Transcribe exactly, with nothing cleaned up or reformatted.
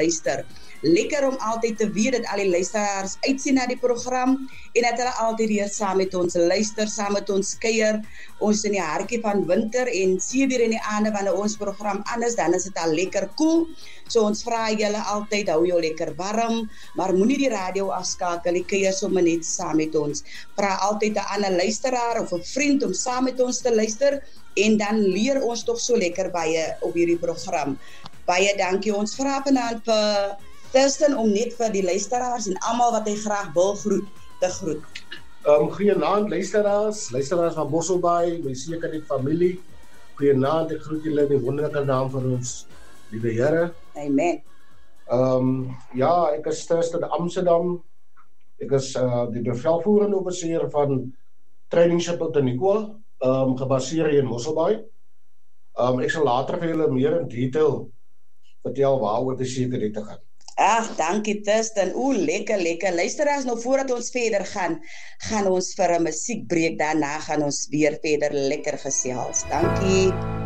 luister. Lekker om altyd te weet dat al die luisteraars uitsien na die program en dat hulle altyd weer saam met ons luister, saam met ons kuier. Ons in die hartjie van winter en sewe uur in die aande wanneer ons program aan is, dan is dit al lekker koel. So ons vra julle altyd, hou jou lekker warm, maar moenie die radio afskakel, die kuier sommer net saam met ons. Vra altyd 'n ander luisteraar of 'n vriend om saam met ons te luister en dan leer ons toch so lekker baie op hierdie program. Baie dankie, ons vra vanaand vir Thurston om net vir die luisteraars en almal wat hy graag wil groet, te groet. Um, Goeienaand luisteraars, luisteraars van Mosselbaai, my seker die familie. Goeienaand, ek groet julle in die wonderlike naam van ons liewe Here. Amen. Um, ja, ek is Thurston Amsterdam. Ek is uh, die bevelvoerende offisier van Training Ship Taniqua, um, gebaseer hier in Mosselbaai. Um, ek sal later vir julle meer in detail vertel waaroor die seker te gaan. Ag, dankie Thurston. Oeh, lekker, lekker. Luisteraars, nou voordat ons verder gaan, gaan ons vir 'n musiekbreek, daarna gaan ons weer verder lekker gesels. Dankie.